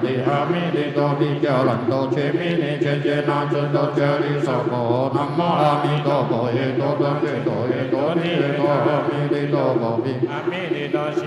地阿弥地多地教兰多切弥尼切切那尊多切利娑婆南无阿弥陀佛耶多多耶多耶多尼耶多阿弥地多佛比阿弥地多。